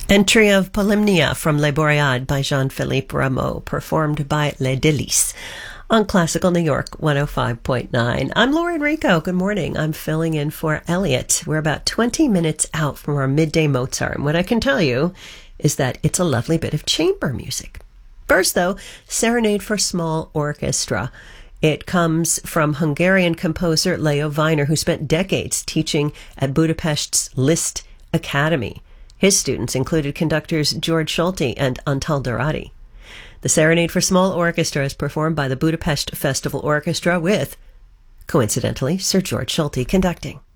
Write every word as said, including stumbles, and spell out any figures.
Entry of Polymnia from Les Boreades by Jean-Philippe Rameau, performed by Les Délices on Classical New York one oh five point nine. I'm Lauren Rico. Good morning. I'm filling in for Elliot. We're about twenty minutes out from our midday Mozart, and what I can tell you is that it's a lovely bit of chamber music. First, though, Serenade for Small Orchestra. It comes from Hungarian composer Leo Weiner, who spent decades teaching at Budapest's Liszt Academy. His students included conductors George Solti and Antal Dorati. The Serenade for Small Orchestra is performed by the Budapest Festival Orchestra with, coincidentally, Sir George Solti conducting.